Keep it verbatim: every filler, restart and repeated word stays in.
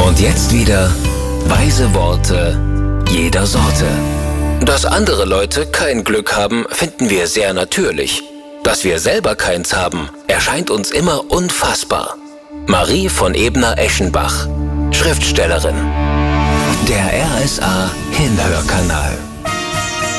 Und jetzt wieder weise Worte jeder Sorte. Dass andere Leute kein Glück haben, finden wir sehr natürlich. Dass wir selber keins haben, erscheint uns immer unfassbar. Marie von Ebner-Eschenbach, Schriftstellerin. Der R S A Hinhörkanal.